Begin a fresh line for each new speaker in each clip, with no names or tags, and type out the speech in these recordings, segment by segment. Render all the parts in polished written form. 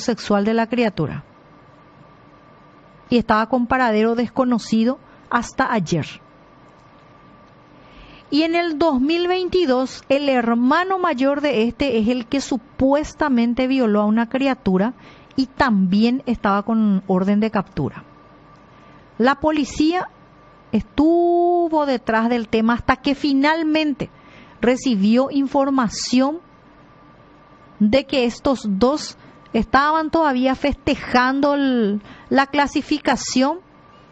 sexual de la criatura. Y estaba con paradero desconocido hasta ayer. Y en el 2022, el hermano mayor de este es el que supuestamente violó a una criatura y también estaba con orden de captura. La policía estuvo detrás del tema hasta que finalmente recibió información de que estos dos estaban todavía festejando la clasificación.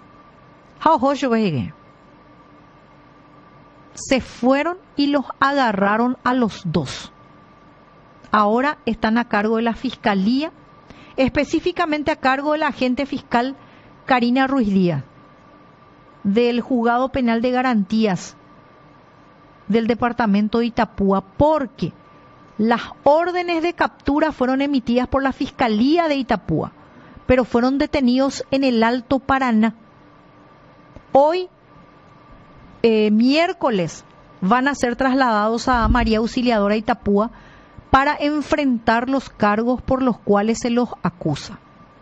Se fueron y los agarraron a los dos. Ahora están a cargo de la fiscalía, específicamente a cargo de la agente fiscal Karina Ruiz Díaz, del Juzgado Penal de Garantías del departamento de Itapúa, porque las órdenes de captura fueron emitidas por la Fiscalía de Itapúa, pero fueron detenidos en el Alto Paraná. Hoy, miércoles, van a ser trasladados a María Auxiliadora Itapúa para enfrentar los cargos por los cuales se los acusa.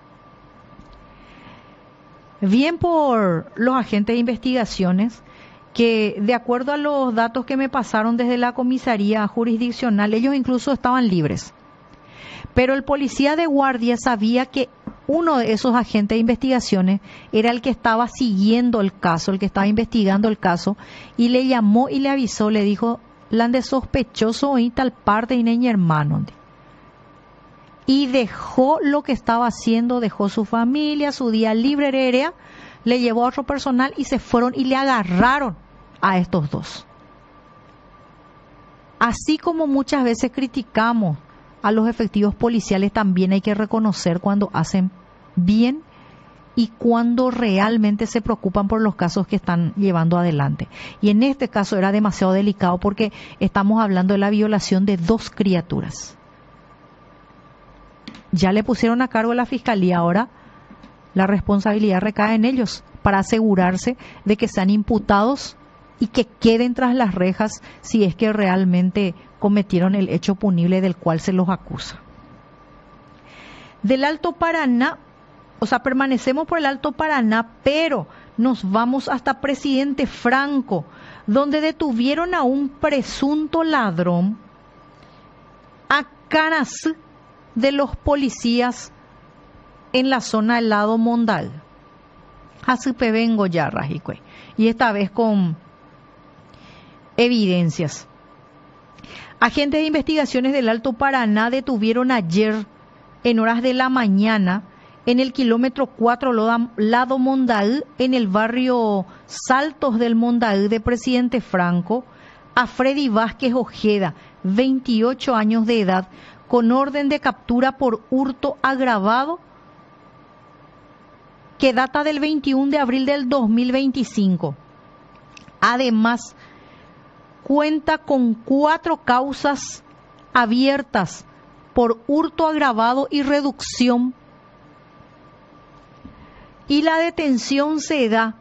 Bien por los agentes de investigaciones, que de acuerdo a los datos que me pasaron desde la comisaría jurisdiccional, ellos incluso estaban libres. Pero el policía de guardia sabía que uno de esos agentes de investigaciones era el que estaba siguiendo el caso, el que estaba investigando el caso, y le llamó y le avisó, le dijo, "Lan de sospechoso y tal parte y ni hermano". Y dejó lo que estaba haciendo, dejó su familia, su día libre, le llevó a otro personal y se fueron y le agarraron a estos dos. Así como muchas veces criticamos a los efectivos policiales, también hay que reconocer cuando hacen bien y cuando realmente se preocupan por los casos que están llevando adelante. Y en este caso era demasiado delicado porque estamos hablando de la violación de dos criaturas. Ya le pusieron a cargo a la fiscalía, ahora la responsabilidad recae en ellos para asegurarse de que sean imputados y que queden tras las rejas si es que realmente cometieron el hecho punible del cual se los acusa. Del Alto Paraná, permanecemos por el Alto Paraná, pero nos vamos hasta Presidente Franco, donde detuvieron a un presunto ladrón a caras de los policías en la zona del lado Mondal. Así vengo ya, Rajicue, y esta vez con evidencias. Agentes de investigaciones del Alto Paraná detuvieron ayer en horas de la mañana en el kilómetro 4 lado Mondaú, en el barrio Saltos del Mondaú de Presidente Franco, a Freddy Vázquez Ojeda, 28 años de edad, con orden de captura por hurto agravado que data del 21 de abril del 2025. Además, cuenta con 4 causas abiertas por hurto agravado y reducción. Y la detención se da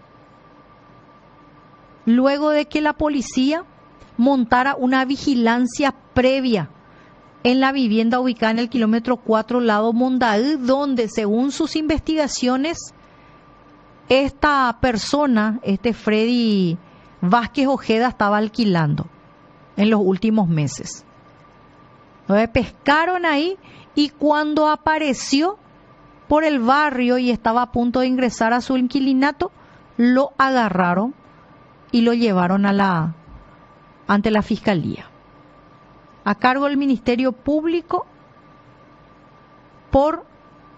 luego de que la policía montara una vigilancia previa en la vivienda ubicada en el kilómetro 4 lado Mondaú, donde según sus investigaciones, esta persona, Freddy Vázquez Ojeda, estaba alquilando en los últimos meses. Entonces pescaron ahí y cuando apareció por el barrio y estaba a punto de ingresar a su inquilinato, lo agarraron y lo llevaron ante la fiscalía, a cargo del Ministerio Público por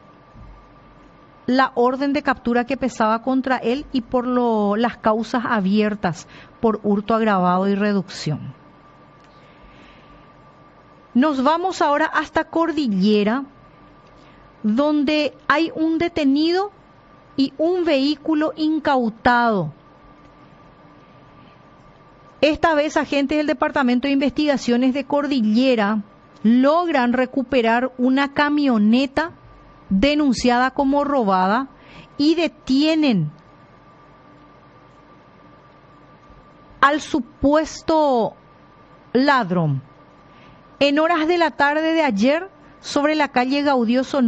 la orden de captura que pesaba contra él y por las causas abiertas por hurto agravado y reducción. Nos vamos ahora hasta Cordillera, donde hay un detenido y un vehículo incautado. Esta vez agentes del Departamento de Investigaciones de Cordillera logran recuperar una camioneta denunciada como robada y detienen al supuesto ladrón. En horas de la tarde de ayer, sobre la calle Gaudioso